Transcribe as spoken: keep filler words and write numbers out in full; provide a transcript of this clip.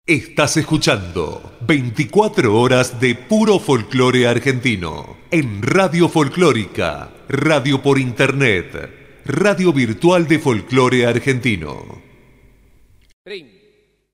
Estás escuchando veinticuatro horas de puro folclore argentino en Radio Folclórica, radio por internet, radio virtual de folclore argentino.